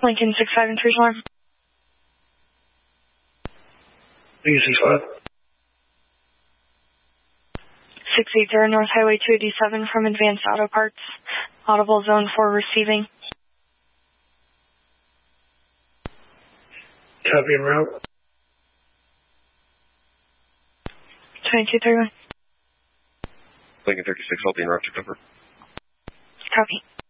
Lincoln 65 intrusion alarm. Lincoln 65. 680 North Highway 287 from Advanced Auto Parts. Audible zone 4 receiving. Copy en route. 2231. Lincoln 36, I'll be en route to cover. Copy.